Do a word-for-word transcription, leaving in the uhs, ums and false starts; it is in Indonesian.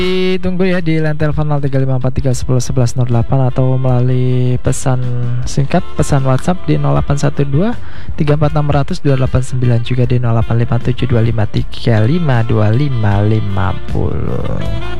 Ditunggu ya di line telepon nol tiga lima empat tiga satu nol satu satu nol delapan atau melalui pesan singkat, pesan WhatsApp di nol delapan satu dua tiga empat enam nol nol dua delapan sembilan, juga di nol delapan lima tujuh dua lima tiga lima dua lima lima nol.